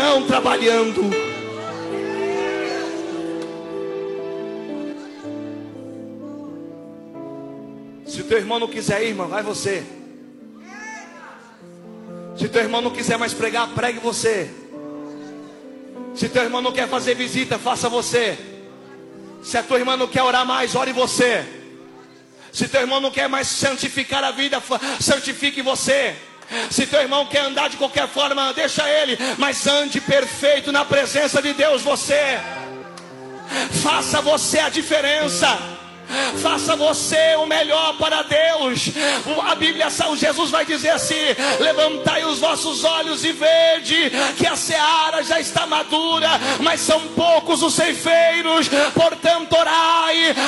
irmão trabalhando. Se teu irmão não quiser ir, irmão, vai você. Se teu irmão não quiser mais pregar, pregue você. Se teu irmão não quer fazer visita, faça você. Se a tua irmã não quer orar mais, ore você. Se teu irmão não quer mais santificar a vida, santifique você. Se teu irmão quer andar de qualquer forma, deixa ele, mas ande perfeito na presença de Deus você. Faça você a diferença. Faça você o melhor para Deus. A Bíblia, Jesus vai dizer assim: levantai os vossos olhos e vede que a seara já está madura, mas são poucos os ceifeiros. Portanto, orai